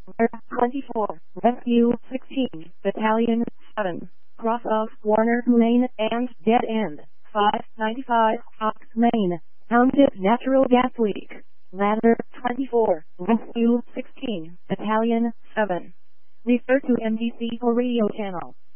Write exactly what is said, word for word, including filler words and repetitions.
twenty-four, Rescue sixteen, Battalion seven, cross of Warner Lane and Dead End, five ninety-five, Fox Lane, Hounded natural gas leak. Ladder twenty-four, Rescue sixteen, Battalion seven. Refer to M D C for radio channel.